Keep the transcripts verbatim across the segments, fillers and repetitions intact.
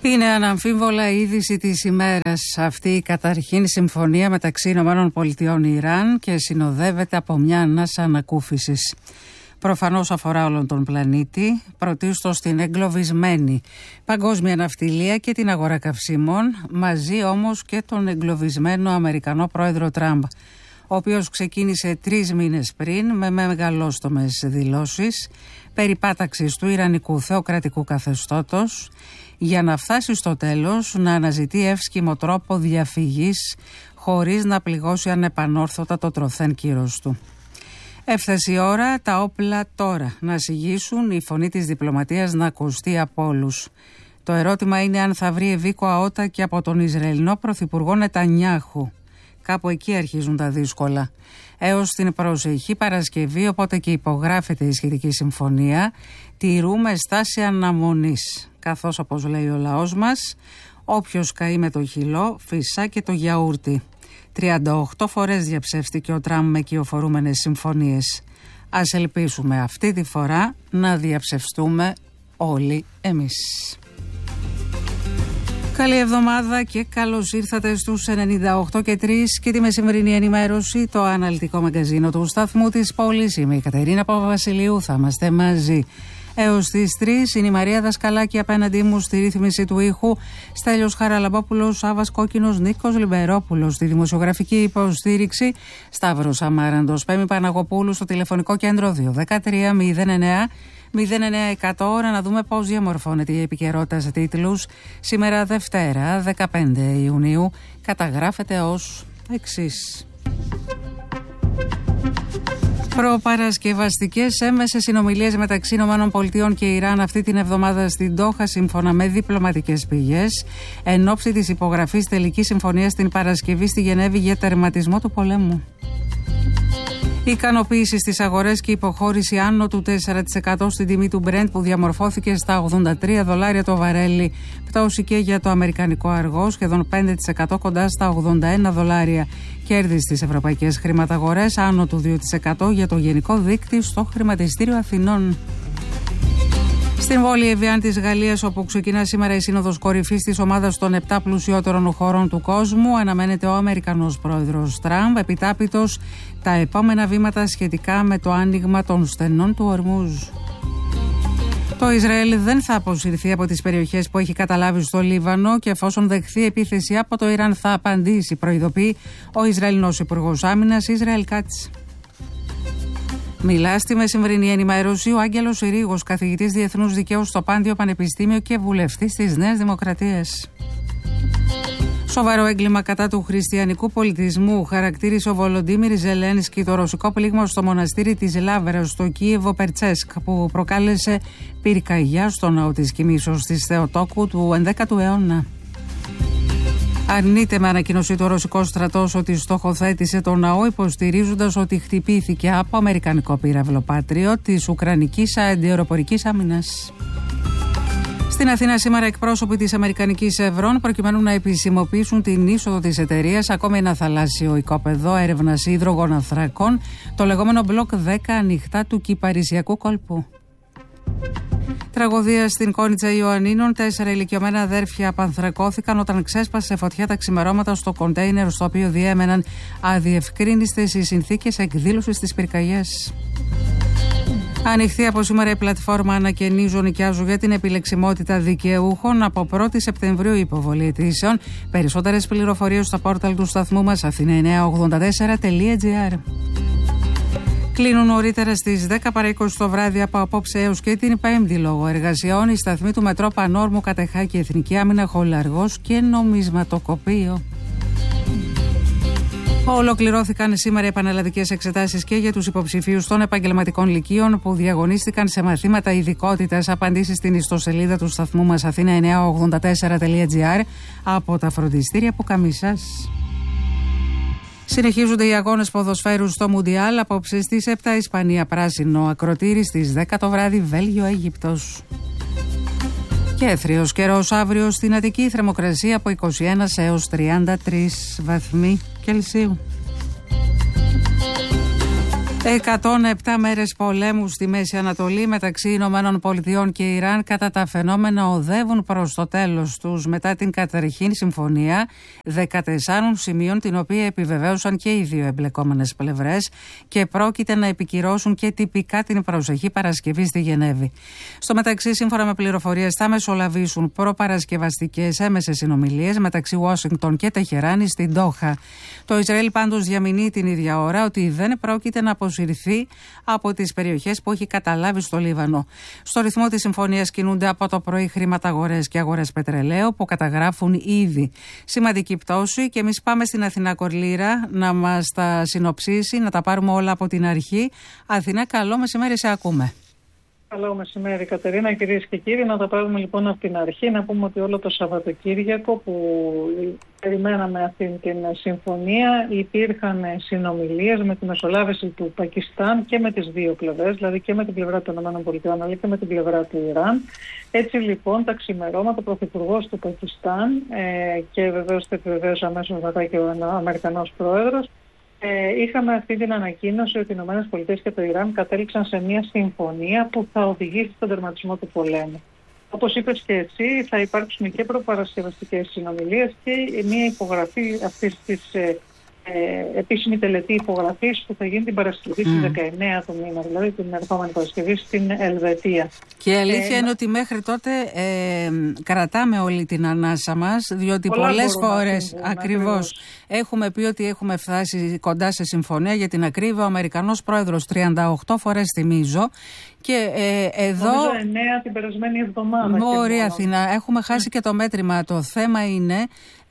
Είναι αναμφίβολα η είδηση της ημέρας αυτή η καταρχήν συμφωνία μεταξύ ΗΠΑ και Ιράν και συνοδεύεται από μια ανάσα ανακούφισης. Προφανώς αφορά όλον τον πλανήτη, πρωτίστως την εγκλωβισμένη παγκόσμια ναυτιλία και την αγορά καυσίμων, μαζί όμως και τον εγκλωβισμένο Αμερικανό πρόεδρο Τραμπ, ο οποίος ξεκίνησε τρεις μήνες πριν με μεγαλόστομες δηλώσεις περί πάταξης του Ιρανικού θεοκρατικού καθεστώτος, για να φτάσει στο τέλος να αναζητεί εύσκημο τρόπο διαφυγής χωρίς να πληγώσει ανεπανόρθωτα το τροθέν κύρος του. Έφτασε η ώρα τα όπλα τώρα να συγγύσουν, η φωνή της διπλωματίας να ακουστεί από όλους. Το ερώτημα είναι αν θα βρει ευήκο αότα και από τον Ισραηλινό πρωθυπουργό Νετανιάχου. Κάπου εκεί αρχίζουν τα δύσκολα. Έως την προσεχή Παρασκευή, οπότε και υπογράφεται η σχετική συμφωνία, τηρούμε στάση αναμονής. Καθώς, όπως λέει ο λαός μας, όποιος καεί με το χυλό φυσά και το γιαούρτι. τριάντα οκτώ φορές διαψεύστηκε ο Τραμπ με κυοφορούμενες συμφωνίες. Ας ελπίσουμε αυτή τη φορά να διαψευστούμε όλοι εμείς. Καλή εβδομάδα και καλώς ήρθατε στους ενενήντα οκτώ και τρία και τη μεσημερινή ενημέρωση, το αναλυτικό μαγκαζίνο του σταθμού της πόλης. Είμαι η Κατερίνα Παπαβασιλείου, θα είμαστε μαζί έως τις τρεις. Είναι η Μαρία Δασκαλάκη απέναντί μου στη ρύθμιση του ήχου, Στέλιος Χαραλαμπόπουλος, Σάββας Κόκκινος, Νίκος Λιμπερόπουλος στη δημοσιογραφική υποστήριξη, Σταύρος Αμάραντος, Πέμη Παναγοπούλου στο τηλεφωνικό κέντρο δύο ένα τρία μηδέν εννέα μηδέν εννέα εκατό. Ώρα να δούμε πώς διαμορφώνεται η επικαιρότητα σε τίτλους. Σήμερα Δευτέρα δεκαπέντε Ιουνίου καταγράφεται ως εξής. Προπαρασκευαστικές έμμεσες συνομιλίες μεταξύ ΗΠΑ και Ιράν αυτή την εβδομάδα στην Ντόχα, σύμφωνα με διπλωματικές πηγές, εν ώψη της υπογραφής τελικής συμφωνίας την Παρασκευή στη Γενέβη για τερματισμό του πολέμου. Ικανοποίηση στις αγορές και υποχώρηση άνω του τέσσερα τοις εκατό στην τιμή του Brent που διαμορφώθηκε στα ογδόντα τρία δολάρια το βαρέλι. Πτώση και για το αμερικανικό αργό, σχεδόν πέντε τοις εκατό κοντά στα ογδόντα ένα δολάρια. Κέρδη στις ευρωπαϊκές χρηματαγορές άνω του δύο τοις εκατό για το γενικό δείκτη στο χρηματιστήριο Αθηνών. Στην πόλη Εβιάν της Γαλλίας, όπου ξεκινά σήμερα η σύνοδος κορυφής της ομάδας των επτά πλουσιότερων χωρών του κόσμου, αναμένεται ο Αμερικανός πρόεδρος Τραμπ επιτάπητος τα επόμενα βήματα σχετικά με το άνοιγμα των στενών του Ορμούζ. Το Ισραήλ δεν θα αποσυρθεί από τις περιοχές που έχει καταλάβει στο Λίβανο και εφόσον δεχθεί επίθεση από το Ιράν θα απαντήσει, προειδοποιεί ο Ισραηλινός Υπουργός Άμυνας Ισραήλ Κάτς. Μιλά στη μεσημβρινή ενημέρωση ο Άγγελος Συρίγος, καθηγητής Διεθνούς Δικαίου στο Πάντιο Πανεπιστήμιο και βουλευτής της Νέας Δημοκρατίας. Σοβαρό έγκλημα κατά του χριστιανικού πολιτισμού χαρακτήρισε ο Βολοντίμιρ Ζελένσκι το ρωσικό πλήγμα στο μοναστήρι της Λάβρας στο Κίεβο Περτσέσκ, που προκάλεσε πυρκαγιά στο ναό της Κοιμήσεως της Θεοτόκου του ενδέκατου αιώνα. Αρνείται με ανακοίνωση το ρωσικό στρατός ότι στοχοθέτησε το ναό, υποστηρίζοντας ότι χτυπήθηκε από αμερικανικό πύραυλο Patriot της Ουκρανικής αντιαεροπορικής άμυνας. Στην Αθήνα σήμερα εκπρόσωποι της Αμερικανικής Ευρών, προκειμένου να επισημοποιήσουν την είσοδο της εταιρείας, ακόμη ένα θαλάσσιο οικόπεδο έρευνας υδρογοναθρακών, το λεγόμενο μπλοκ δέκα ανοιχτά του Κυπαρισιακού κόλπου. Τραγωδία στην Κόνιτσα Ιωαννίνων. Τέσσερα ηλικιωμένα αδέρφια απανθρακώθηκαν όταν ξέσπασε φωτιά τα ξημερώματα στο κοντέινερ στο οποίο διέμεναν αδιευκρίνιστες οι συνθήκες εκδήλωσης της πυρκαγιάς. Ανοιχτή από σήμερα η πλατφόρμα Ανακαινίζω Νοικιάζω για την επιλεξιμότητα δικαιούχων. Από πρώτη Σεπτεμβρίου υποβολή αιτήσεων. Περισσότερες πληροφορίες στο πόρταλ του σταθμού μας αθήνα εννιακόσια ογδόντα τέσσερα τελεία τζι άρ. Κλείνουν νωρίτερα στις δέκα παρά είκοσι το βράδυ από απόψε έως και την Πέμπτη λόγω εργασιών οι σταθμοί του Μετρό Πανόρμου, Κατεχάκη, Εθνική Άμυνα, Χολαργός και Νομισματοκοπείο. Ολοκληρώθηκαν σήμερα οι επανελλαδικές εξετάσεις και για τους υποψηφίους των επαγγελματικών λυκείων που διαγωνίστηκαν σε μαθήματα ειδικότητας. Απαντήσεις στην ιστοσελίδα του σταθμού μας αθήνα εννιακόσια ογδόντα τέσσερα τελεία τζι άρ από τα φροντιστήρια που καμισάς. Συνεχίζονται οι αγώνες ποδοσφαίρου στο Μουντιάλ. Απόψε στις επτά Ισπανία πράσινο ακροτήρι, στις δέκα το βράδυ Βέλγιο Αίγυπτος. Και έθριος καιρός αύριο στην Αττική, θερμοκρασία από είκοσι ένα έως τριάντα τρεις βαθμοί Κελσίου. εκατόν επτά μέρες πολέμου στη Μέση Ανατολή μεταξύ Ηνωμένων Πολιτειών και Ιράν κατά τα φαινόμενα οδεύουν προς το τέλος τους μετά την καταρχήν συμφωνία δεκατεσσάρων σημείων, την οποία επιβεβαίωσαν και οι δύο εμπλεκόμενες πλευρές και πρόκειται να επικυρώσουν και τυπικά την προσεχή Παρασκευή στη Γενέβη. Στο μεταξύ, σύμφωνα με πληροφορίες, θα μεσολαβήσουν προπαρασκευαστικές έμεσες συνομιλίες μεταξύ Ουάσιγκτον και Τεχεράνη στην Ντόχα. Το Ισραήλ πάντως διαμηνύει την ίδια ώρα ότι δεν πρόκειται να αποσυρθεί από τις περιοχές που έχει καταλάβει στο Λίβανο. Στο ρυθμό της συμφωνίας κινούνται από το πρωί χρηματαγορές και αγορές πετρελαίου που καταγράφουν ήδη σημαντική πτώση, και εμείς πάμε στην Αθηνά Κορλήρα να μας τα συνοψίσει, να τα πάρουμε όλα από την αρχή. Αθηνά, καλό μεσημέρι, σε ακούμε. Καλό μεσημέρι, Κατερίνα, κυρίες και κύριοι. Να τα πάρουμε λοιπόν από την αρχή. Να πούμε ότι όλο το Σαββατοκύριακο που περιμέναμε αυτή την συμφωνία υπήρχαν συνομιλίες με τη μεσολάβηση του Πακιστάν και με τις δύο πλευρές, δηλαδή και με την πλευρά των ΗΠΑ αλλά και με την πλευρά του Ιράν. Έτσι λοιπόν τα ξημερώματα ο Πρωθυπουργός του Πακιστάν ε, και βεβαίως το επιβεβαίωσε αμέσως μετά και ο Αμερικανός Πρόεδρος, Ε, είχαμε αυτή την ανακοίνωση ότι οι ΗΠΑ και το Ιράν κατέληξαν σε μια συμφωνία που θα οδηγήσει στον τερματισμό του πολέμου. Όπως είπες και εσύ, θα υπάρξουν και προπαρασκευαστικές συνομιλίες και μια υπογραφή αυτής της ε, ε, επίσημη τελετή υπογραφής που θα γίνει την Παρασκευή στις mm. δεκαεννέα του μήνα, δηλαδή την ερχόμενη Παρασκευή στην Ελβετία. Και η αλήθεια ε, είναι ότι μέχρι τότε ε, κρατάμε όλη την ανάσα μας, διότι πολλές φορές ακριβώς, ακριβώς έχουμε πει ότι έχουμε φτάσει κοντά σε συμφωνία. Για την ακρίβεια, ο Αμερικανός Πρόεδρος τριάντα οκτώ φορές, θυμίζω, και ε, εδώ. Νομίζω εννέα την περασμένη εβδομάδα. Μπορεί, Αθηνά, έχουμε χάσει mm. και το μέτρημα. Το θέμα είναι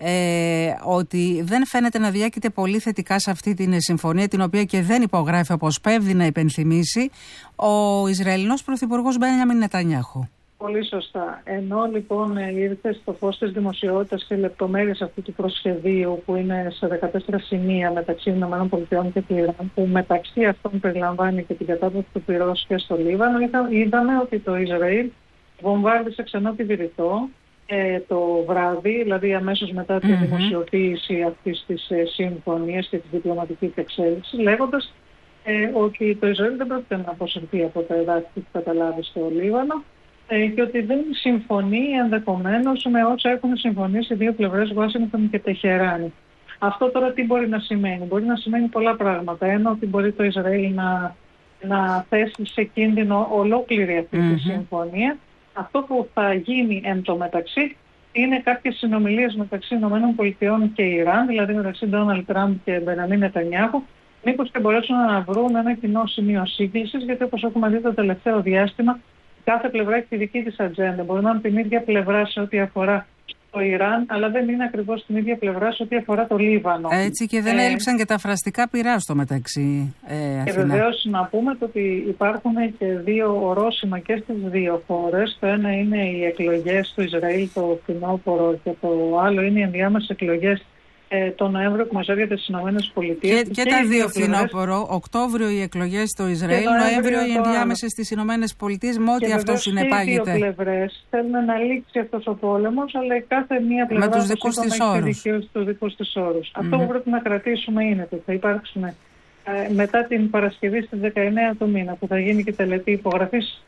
ε, ότι δεν φαίνεται να διάκειται πολύ θετικά σε αυτή την συμφωνία, την οποία και δεν υπογράφει, όπως πέφτει να υπενθυμίσει, ο Ισραηλινός Πρωθυπουργός Μπένιαμιν Νετανιάχου. Πολύ σωστά. Ενώ λοιπόν ήρθε στο φως της δημοσιότητας και λεπτομέρειες αυτού του προσχεδίου που είναι σε δεκατέσσερα σημεία μεταξύ ΗΠΑ και του Ιράν, που μεταξύ αυτών περιλαμβάνει και την κατάπαυση του πυρός και στο Λίβανο, είδαμε ότι το Ισραήλ βομβάρδισε ξανά τη Βηρητό ε, το βράδυ, δηλαδή αμέσως μετά τη mm-hmm. δημοσιοποίηση αυτής της ε, συμφωνίας και της διπλωματικής εξέλιξης, λέγοντας ε, ότι το Ισραήλ δεν πρόκειται να αποσυρθεί από τα εδάφη που καταλάβει στο Λίβανο και ότι δεν συμφωνεί ενδεχομένως με όσα έχουν συμφωνήσει οι δύο πλευρές, Ουάσιγκτον και Τεχεράνη. Αυτό τώρα τι μπορεί να σημαίνει? Μπορεί να σημαίνει πολλά πράγματα. Ένα, ότι μπορεί το Ισραήλ να, να θέσει σε κίνδυνο ολόκληρη αυτή mm-hmm. τη συμφωνία. Αυτό που θα γίνει εν τω μεταξύ είναι κάποιες συνομιλίες μεταξύ ΗΠΑ και Ιράν, δηλαδή μεταξύ Ντόναλντ Τραμπ και Μπενιαμίν Νετανιάχου, μήπως και μπορέσουν να βρουν ένα κοινό σημείο σύγκλησης, γιατί όπως έχουμε δει το τελευταίο διάστημα, κάθε πλευρά έχει τη δική της ατζέντα. Μπορεί να είναι την ίδια πλευρά σε ό,τι αφορά το Ιράν, αλλά δεν είναι ακριβώς την ίδια πλευρά σε ό,τι αφορά το Λίβανο. Έτσι, και δεν ε, έλειψαν και τα φραστικά πυρά στο μεταξύ. Ε, και βεβαίως να πούμε ότι υπάρχουν και δύο ορόσημα και στις δύο χώρες. Το ένα είναι οι εκλογές του Ισραήλ το φθινόπωρο και το άλλο είναι οι ενδιάμεσες εκλογές Ε, το Νοέμβριο που μας έρχεται στις Ηνωμένες Πολιτείες. Και, και, και τα δύο φθινόπωρο, Οκτώβριο οι εκλογές στο Ισραήλ, Νοέμβριο οι ενδιάμεσες στις Ηνωμένες Πολιτείες, με ό,τι αυτό συνεπάγεται. Και οι δύο πλευρές θέλουν να λήξει αυτός ο πόλεμος, αλλά η κάθε μία πλευρά με τους δικούς της όρους. Τους δικούς της όρους. Mm-hmm. Αυτό που πρέπει να κρατήσουμε είναι ότι θα υπάρξουν ε, μετά την Παρασκευή στις δεκαεννέα του μήνα, που θα γίνει και τελετή υπογραφής.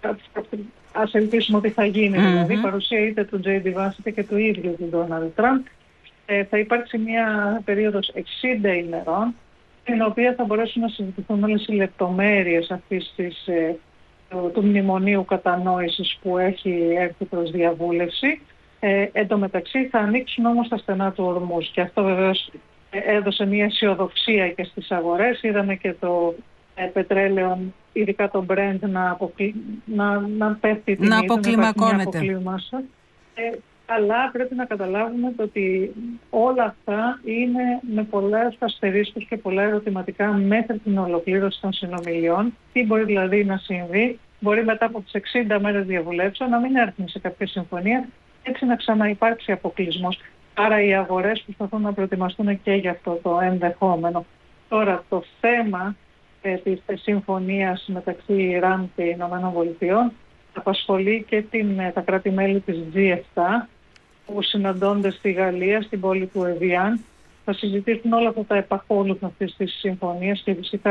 Ας ελπίσουμε ότι θα γίνει, mm-hmm. δηλαδή παρουσία είτε του Τζέι Ντι Vance είτε και του ίδιου του Ντόναλντ Τραμπ. Θα υπάρξει μια περίοδος εξήντα ημερών, στην οποία θα μπορέσουν να συζητηθούν όλες οι λεπτομέρειες αυτής της, του, του μνημονίου κατανόησης που έχει έρθει προς διαβούλευση. Ε, εν τω μεταξύ θα ανοίξουν όμως τα στενά του ορμούς, και αυτό βεβαίως έδωσε μια αισιοδοξία και στις αγορές. Είδαμε και το ε, πετρέλαιο, ειδικά το Brent, να, αποκλει... να, να πέφτει την να αποκλιμακώνεται. Ε, αλλά πρέπει να καταλάβουμε ότι όλα αυτά είναι με πολλές αστερίσκους και πολλά ερωτηματικά μέχρι την ολοκλήρωση των συνομιλιών. Τι μπορεί δηλαδή να συμβεί? Μπορεί μετά από τις εξήντα μέρες διαβουλεύσεων να μην έρθουν σε κάποια συμφωνία, έτσι να ξαναυπάρξει αποκλεισμός. Άρα οι αγορές προσπαθούν να προετοιμαστούν και για αυτό το ενδεχόμενο. Τώρα το θέμα ε, της συμφωνίας μεταξύ Ιράν και Ηνωμένων Πολιτειών απασχολεί και την, τα κράτη-μέλη της τζι επτά, που συναντώνται στη Γαλλία, στην πόλη του Εβιάν. Θα συζητήσουν όλα αυτά τα επακόλουθα αυτής της συμφωνίας και φυσικά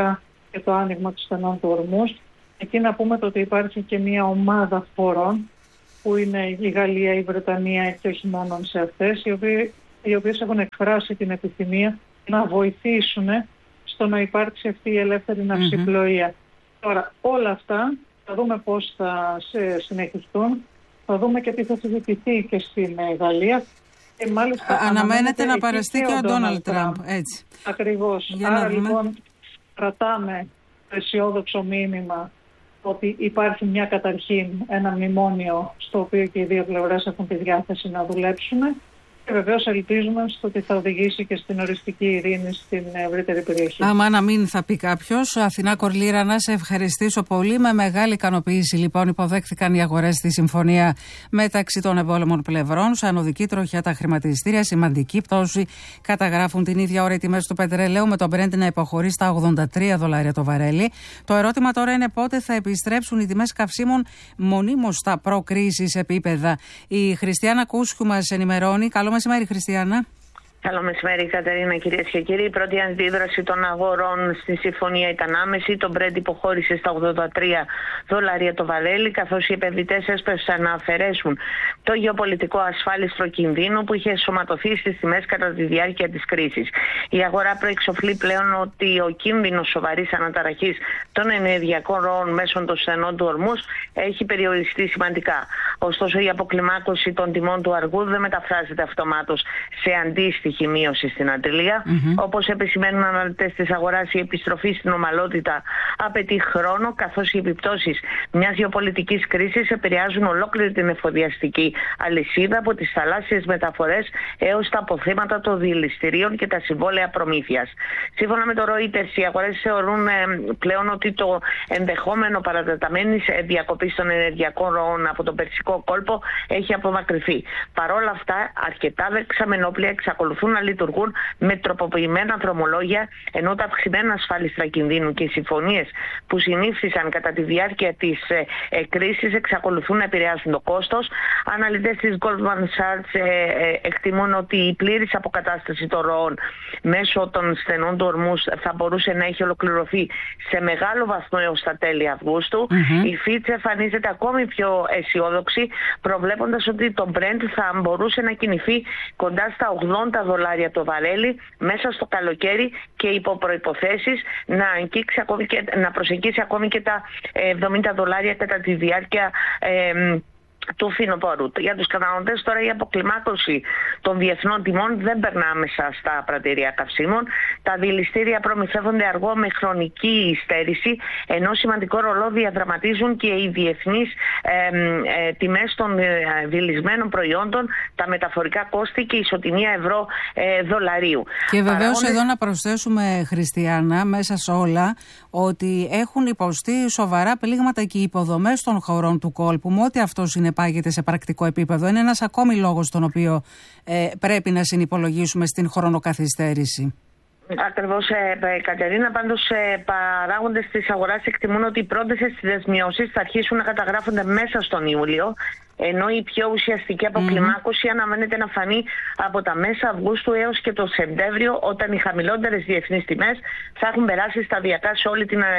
και το άνοιγμα του στενών του Ορμούζ. Εκεί να πούμε το ότι υπάρχει και μια ομάδα χωρών που είναι η Γαλλία, η Βρετανία και όχι μόνο σε αυτές, οι, οποίοι, οι οποίες έχουν εκφράσει την επιθυμία να βοηθήσουν στο να υπάρξει αυτή η ελεύθερη ναυσιπλοεία. Mm-hmm. Τώρα όλα αυτά θα δούμε πώς θα συνεχιστούν, θα δούμε και τι θα συζητηθεί και στην Γαλλία. Και μάλιστα αναμένεται να παραστεί και ο Ντόναλντ Τραμπ. Έτσι. Ακριβώς. Άρα λοιπόν κρατάμε το αισιόδοξο μήνυμα ότι υπάρχει μια καταρχήν ένα μνημόνιο στο οποίο και οι δύο πλευρές έχουν τη διάθεση να δουλέψουν. Και βεβαίως ελπίζουμε στο ότι θα οδηγήσει και στην οριστική ειρήνη στην ευρύτερη περιοχή. Άμα να μην θα πει κάποιος, Αθηνά Κορλήρα, να σε ευχαριστήσω πολύ. Με μεγάλη ικανοποίηση λοιπόν υποδέχθηκαν οι αγορές στη συμφωνία μεταξύ των εμπόλεμων πλευρών. Σαν οδική τροχιά τα χρηματιστήρια, σημαντική πτώση. Καταγράφουν την ίδια ώρα οι τιμές του πετρελαίου, με τον Brent να υποχωρεί στα ογδόντα τρία δολάρια το βαρέλι. Το ερώτημα τώρα είναι πότε θα επιστρέψουν οι τιμές καυσίμων μονίμως στα προ-κρίσης επίπεδα. Η Χριστιάνα Κούσιου μας ενημερώνει. Καλό μεσημέρι, Χριστιάνα. Καλό μεσημέρι, Κατερίνα, κυρίες και κύριοι. Η πρώτη αντίδραση των αγορών στη συμφωνία ήταν άμεση. Το Brent υποχώρησε στα ογδόντα τρία δολάρια το βαρέλι, καθώς οι επενδυτές έσπευσαν να αφαιρέσουν το γεωπολιτικό ασφάλιστρο κινδύνου που είχε σωματωθεί στις τιμές κατά τη διάρκεια της κρίσης. Η αγορά προεξοφλεί πλέον ότι ο κίνδυνος σοβαρής αναταραχής των ενεργειακών ροών μέσω των στενών του Ορμούζ έχει περιοριστεί σημαντικά. Ωστόσο, η αποκλιμάκωση των τιμών του αργού δεν μεταφράζεται αυτομάτως σε αντίστοιχη μείωση στην αντιλία. Mm-hmm. Όπως επισημαίνουν αναλυτές της αγοράς, η επιστροφή στην ομαλότητα απαιτεί χρόνο, καθώς οι επιπτώσεις μιας γεωπολιτικής κρίσης επηρεάζουν ολόκληρη την εφοδιαστική αλυσίδα, από τις θαλάσσιες μεταφορές έως τα αποθέματα των δηληστηρίων και τα συμβόλαια προμήθειας. Σύμφωνα με το Reuters, οι αγορές θεωρούν ε, πλέον ότι το ενδεχόμενο παρατεταμένης διακοπής των ενεργειακών ροών από τον Περσικό κόλπο έχει απομακρυνθεί. Παρ' όλα αυτά, αρκετά δεξαμενόπλια εξακολουθούν να λειτουργούν με τροποποιημένα δρομολόγια, ενώ τα αυξημένα ασφάλιστρα κινδύνου και οι συμφωνίες που συνήφθησαν κατά τη διάρκεια της ε, ε, κρίσης εξακολουθούν να επηρεάζουν το κόστος. Αναλυτές της Goldman Sachs ε, ε, εκτιμούν ότι η πλήρης αποκατάσταση των ροών μέσω των στενών του Ορμούζ θα μπορούσε να έχει ολοκληρωθεί σε μεγάλο βαθμό έως τα τέλη Αυγούστου. Mm-hmm. Η Fitch εμφανίζεται ακόμη πιο αισιόδοξη, προβλέποντας ότι το Brent θα μπορούσε να κινηθεί κοντά στα ογδόντα δολάρια το βαρέλι μέσα στο καλοκαίρι και υπό προϋποθέσεις να, ακόμη και, να προσεγγίσει ακόμη και τα εβδομήντα δολάρια κατά τη διάρκεια ε, του φθινοπόρου. Για τους καταναλωτές τώρα η αποκλιμάκωση των διεθνών τιμών δεν περνά μέσα στα πρατήρια καυσίμων. Τα δηληστήρια προμηθεύονται αργό με χρονική υστέρηση, ενώ σημαντικό ρολό διαδραματίζουν και οι διεθνείς ε, ε, τιμές των ε, δηλισμένων προϊόντων, τα μεταφορικά κόστη και η ισοτιμία ευρώ ε, δολαρίου. Και βεβαίως εδώ να προσθέσουμε, Χριστιάνα, μέσα σε όλα, ότι έχουν υποστεί σοβαρά πλήγματα και οι υποδομές των χωρών του κόλπου, με ό,τι αυτό συνεπάγεται σε πρακτικό επίπεδο. Είναι ένας ακόμη λόγος τον οποίο ε, πρέπει να συνυπολογίσουμε στην χρονοκαθυστέρηση. Ακριβώς, ε, Κατερίνα. Πάντως, ε, παράγοντες της αγοράς εκτιμούν ότι οι πρώτες δεσμιώσεις θα αρχίσουν να καταγράφονται μέσα στον Ιούλιο, ενώ η πιο ουσιαστική αποκλιμάκωση mm-hmm. αναμένεται να φανεί από τα μέσα Αυγούστου έως και το Σεπτέμβριο, όταν οι χαμηλότερες διεθνείς τιμές θα έχουν περάσει σταδιακά σε όλη την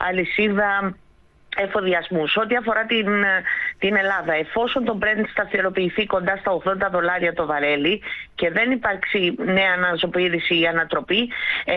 αλυσίδα εφοδιασμού. Ό,τι αφορά την, την Ελλάδα, εφόσον το Brent σταθεροποιηθεί κοντά στα ογδόντα δολάρια το βαρέλι και δεν υπάρξει νέα αναζωπήρηση ή ανατροπή, ε,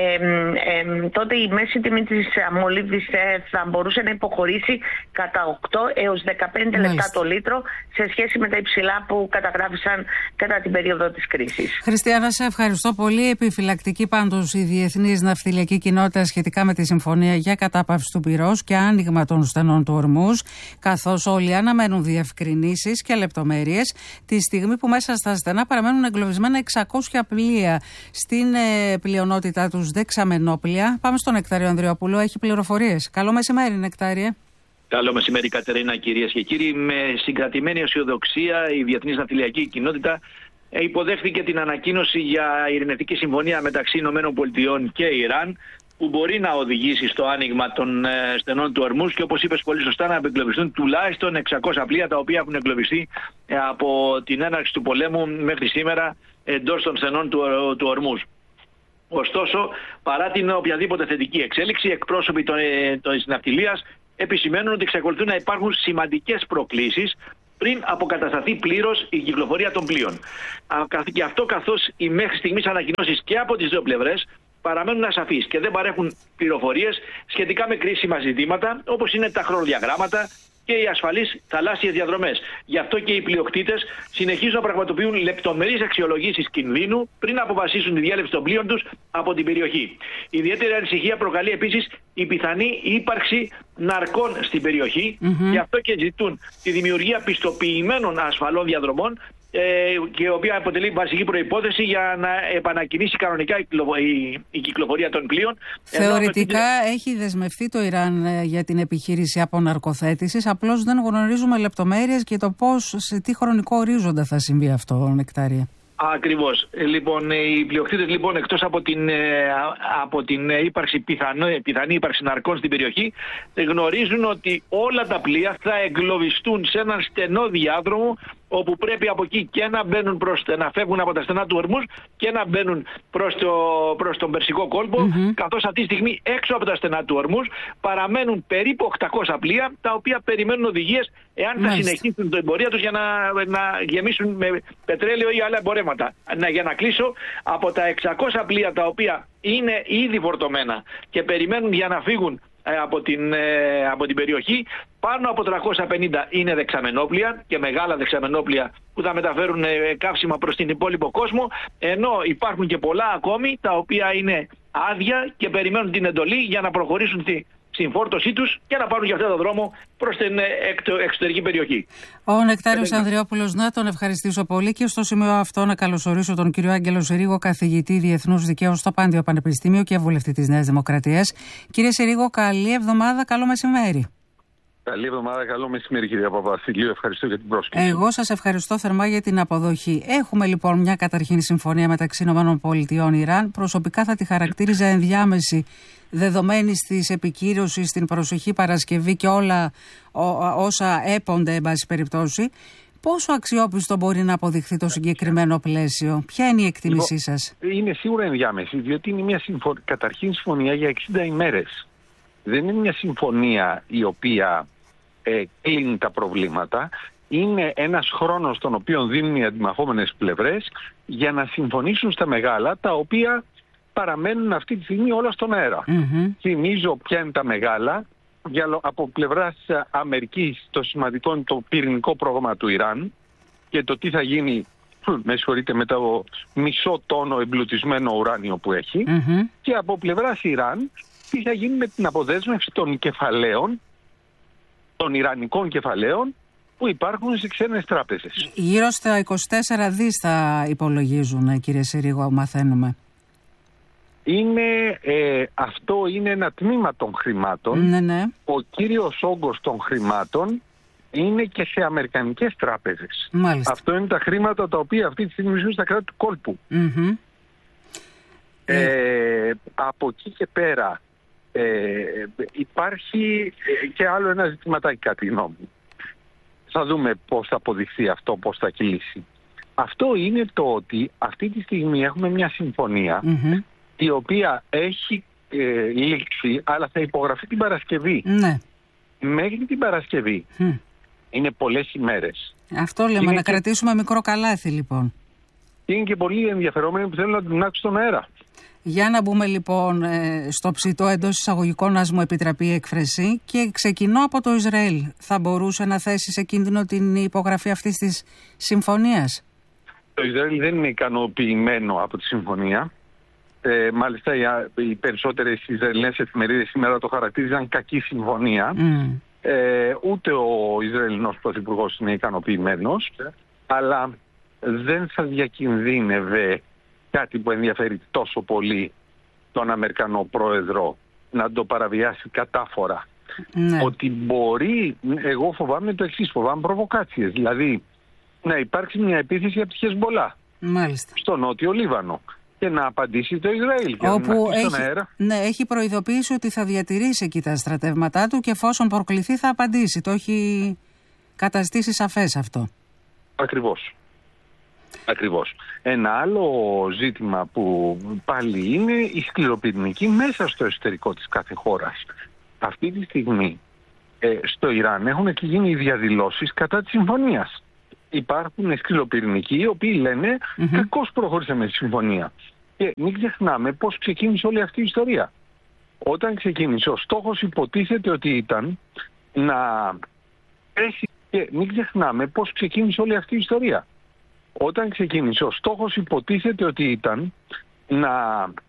ε, τότε η μέση τιμή της αμμολύβδης ε, θα μπορούσε να υποχωρήσει κατά οκτώ έως δεκαπέντε λεπτά το λίτρο σε σχέση με τα υψηλά που καταγράφησαν κατά την περίοδο της κρίσης. Χριστιάνα, σε ευχαριστώ πολύ. Επιφυλακτική πάντως η διεθνής ναυτιλιακή κοινότητα σχετικά με τη συμφωνία για κατάπαυση του πυρός και άνοιγμα των στενών του Ορμούζ, καθώς όλοι αναμένουν διευκρινήσεις και λεπτομέρειες τη στιγμή που μέσα στα στενά παραμένουν εγκλωβισμένα εξακόσια πλοία, στην ε, πλειονότητά τους δεξαμενόπλια. Πάμε στον Νεκτάριο Ανδριόπουλο, έχει πληροφορίες. Καλό μεσημέρι, Νεκτάριε. Καλό μεσημέρι, Κατερίνα, κυρίες και κύριοι. Με συγκρατημένη αισιοδοξία, η διεθνής ναυτιλιακή κοινότητα υποδέχθηκε την ανακοίνωση για ειρηνευτική συμφωνία μεταξύ ΗΠΑ και Ιράν, που μπορεί να οδηγήσει στο άνοιγμα των ε, στενών του Ορμούζ και, όπως είπες πολύ σωστά, να απεγκλωβιστούν τουλάχιστον εξακόσια πλοία, τα οποία έχουν εγκλωβιστεί ε, από την έναρξη του πολέμου μέχρι σήμερα εντός των στενών του, του Ορμούζ. Ωστόσο, παρά την οποιαδήποτε θετική εξέλιξη, εκπρόσωποι της ναυτιλίας επισημαίνουν ότι εξακολουθούν να υπάρχουν σημαντικές προκλήσεις πριν αποκατασταθεί πλήρως η κυκλοφορία των πλοίων. Και αυτό καθώς οι μέχρι στιγμής ανακοινώσεις και από τις δύο πλευρές παραμένουν ασαφείς και δεν παρέχουν πληροφορίες σχετικά με κρίσιμα ζητήματα όπως είναι τα χρονοδιαγράμματα και οι ασφαλείς θαλάσσιες διαδρομές. Γι' αυτό και οι πλειοκτήτες συνεχίζουν να πραγματοποιούν λεπτομερείς αξιολογήσεις κινδύνου πριν αποφασίσουν τη διέλευση των πλοίων τους από την περιοχή. Ιδιαίτερη ανησυχία προκαλεί επίσης η πιθανή ύπαρξη ναρκών στην περιοχή. Mm-hmm. Γι' αυτό και ζητούν τη δημιουργία πιστοποιημένων ασφαλών διαδρομών, και η οποία αποτελεί βασική προϋπόθεση για να επανακινήσει κανονικά η κυκλοφορία των πλοίων. Θεωρητικά ενώ... έχει δεσμευτεί το Ιράν για την επιχείρηση αποναρκοθέτησης, απλώς δεν γνωρίζουμε λεπτομέρειες και το πώς, σε τι χρονικό ορίζοντα θα συμβεί αυτό, Νεκτάρια. Ακριβώς. Λοιπόν, οι πλειοκτήτες λοιπόν, εκτός από την, από την ύπαρξη, πιθανή, πιθανή ύπαρξη ναρκών στην περιοχή, γνωρίζουν ότι όλα τα πλοία θα εγκλωβιστούν σε έναν στενό διάδρομο, όπου πρέπει από εκεί και να μπαίνουν προς, να φεύγουν από τα στενά του Ορμούζ και να μπαίνουν προς, το, προς τον Περσικό κόλπο, mm-hmm. καθώς αυτή τη στιγμή έξω από τα στενά του Ορμούζ παραμένουν περίπου οκτακόσια πλοία, τα οποία περιμένουν οδηγίες εάν θα Μάλιστα. συνεχίσουν την εμπορία τους για να, να γεμίσουν με πετρέλαιο ή άλλα εμπορεύματα. Να, για να κλείσω, από τα εξακόσια πλοία τα οποία είναι ήδη φορτωμένα και περιμένουν για να φύγουν Από την, από την περιοχή, πάνω από τριακόσια πενήντα είναι δεξαμενόπλια και μεγάλα δεξαμενόπλια που θα μεταφέρουν καύσιμα προς την υπόλοιπο κόσμο, ενώ υπάρχουν και πολλά ακόμη τα οποία είναι άδεια και περιμένουν την εντολή για να προχωρήσουν στη συμφόρτωσή τους και να πάρουν για αυτό το δρόμο προς την εξωτερική περιοχή. Ο Νεκτάριος Ανδριόπουλος, να τον ευχαριστήσω πολύ και στο σημείο αυτό να καλωσορίσω τον κύριο Άγγελο Συρίγο, καθηγητή Διεθνούς Δικαίου στο Πάντιο Πανεπιστήμιο και βουλευτή της Νέας Δημοκρατίας. Κύριε Συρίγο, καλή εβδομάδα, καλό μεσημέρι. Καλή εβδομάδα, καλό μεσημέρι κυρία Παπαβασιλείου. Ευχαριστώ για την πρόσκληση. Εγώ σας ευχαριστώ θερμά για την αποδοχή. Έχουμε λοιπόν μια καταρχήν συμφωνία μεταξύ ΗΠΑ και Ιράν. Προσωπικά θα τη χαρακτήριζα ενδιάμεση, δεδομένη της επικύρωσης στην προσεχή Παρασκευή και όλα ό, όσα έπονται, εν πάση περιπτώσει. Πόσο αξιόπιστο μπορεί να αποδειχθεί το συγκεκριμένο πλαίσιο, ποια είναι η εκτίμησή λοιπόν, σας? Είναι σίγουρα ενδιάμεση, διότι είναι μια συμφω... καταρχήν συμφωνία για εξήντα ημέρες. Δεν είναι μια συμφωνία η οποία ε, κλείνει τα προβλήματα. Είναι ένας χρόνος τον οποίο δίνουν οι αντιμαχόμενες πλευρές για να συμφωνήσουν στα μεγάλα, τα οποία παραμένουν αυτή τη στιγμή όλα στον αέρα. Mm-hmm. Θυμίζω ποια είναι τα μεγάλα. Για, από πλευράς Αμερικής το σημαντικό είναι το πυρηνικό πρόγραμμα του Ιράν και το τι θα γίνει, με συγχωρείτε, με το μισό τόνο εμπλουτισμένο ουράνιο που έχει. Mm-hmm. Και από πλευράς Ιράν τι θα γίνει με την αποδέσμευση των κεφαλαίων, των ιρανικών κεφαλαίων που υπάρχουν σε ξένες τράπεζες. Γύρω στα είκοσι τέσσερα δις θα υπολογίζουν, κύριε Συρίγο, μαθαίνουμε. Είναι, ε, αυτό είναι ένα τμήμα των χρημάτων. Ναι, ναι. Ο κύριος όγκος των χρημάτων είναι και σε αμερικανικές τράπεζες. Μάλιστα. Αυτό είναι τα χρήματα τα οποία αυτή τη στιγμή ζουν στα κράτη του κόλπου. Mm-hmm. Ε, ε, από εκεί και πέρα ε, υπάρχει και άλλο ένα ζητηματάκι, κατά τη γνώμη μου. Θα δούμε πώς θα αποδειχθεί αυτό, πώς θα κυλήσει. Αυτό είναι το ότι αυτή τη στιγμή έχουμε μια συμφωνία mm-hmm. η οποία έχει ε, λήξει, αλλά θα υπογραφεί την Παρασκευή. Ναι. Μέχρι την Παρασκευή mm. είναι πολλές ημέρες. Αυτό λέμε, είναι να και... κρατήσουμε μικρό καλάθι λοιπόν. Είναι και πολλοί ενδιαφερόμενοι που θέλουν να την άξουν στον αέρα. Για να μπούμε λοιπόν στο ψητό, εντός εισαγωγικών, ας μου επιτραπεί η έκφραση, και ξεκινώ από το Ισραήλ. Θα μπορούσε να θέσει σε κίνδυνο την υπογραφή αυτής της συμφωνίας? Το Ισραήλ δεν είναι ικανοποιημένο από τη συμφωνία. Ε, μάλιστα οι, οι περισσότερες Ισραηλινές εφημερίδες σήμερα το χαρακτήριζαν κακή συμφωνία. Mm. Ε, ούτε ο Ισραηλινός πρωθυπουργός είναι ικανοποιημένος, yeah. αλλά δεν θα διακινδύνευε κάτι που ενδιαφέρει τόσο πολύ τον Αμερικανό πρόεδρο να το παραβιάσει κατάφορα. Ναι. Ότι μπορεί, εγώ φοβάμαι το εξής, φοβάμαι προβοκάτσιες. Δηλαδή να υπάρξει μια επίθεση από τη Χεσμπολά στο νότιο Λίβανο και να απαντήσει το Ισραήλ. Και όπου να έχει, στον αέρα. Ναι, έχει προειδοποιήσει ότι θα διατηρήσει εκεί τα στρατεύματά του και εφόσον προκληθεί θα απαντήσει. Το έχει καταστήσει σαφές αυτό. Ακριβώς. Ακριβώς. Ένα άλλο ζήτημα που πάλι είναι η σκληροπυρηνική μέσα στο εσωτερικό της κάθε χώρας. Αυτή τη στιγμή ε, στο Ιράν έχουν και γίνει οι διαδηλώσεις κατά της συμφωνίας. Υπάρχουν σκληροπυρηνικοί οι οποίοι λένε mm-hmm. κακώς προχωρήσαμε τη συμφωνία. Και μην ξεχνάμε πώς ξεκίνησε όλη αυτή η ιστορία. Όταν ξεκίνησε, ο στόχος υποτίθεται ότι ήταν να πέσει. Και μην ξεχνάμε πώς ξεκίνησε όλη αυτή η ιστορία. Όταν ξεκίνησε, ο στόχος υποτίθεται ότι ήταν να